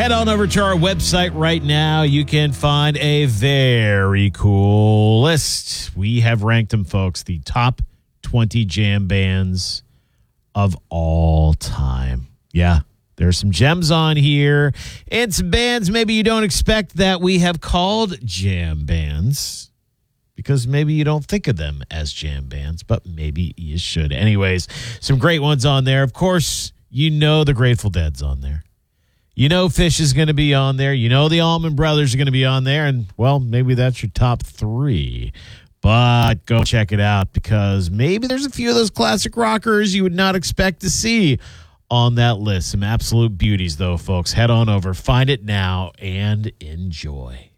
Head on over to our website right now. You can find a very cool list. We have ranked them, folks, the top 20 jam bands of all time. Yeah, there's some gems on here and some bands maybe you don't expect that we have called jam bands because maybe you don't think of them as jam bands, but maybe you should. Anyways, some great ones on there. Of course, you know the Grateful Dead's on there. You know Fish is going to be on there. You know the Allman Brothers are going to be on there. And, well, maybe that's your top 3. But go check it out because maybe there's a few of those classic rockers you would not expect to see on that list. Some absolute beauties, though, folks. Head on over. Find it now and enjoy.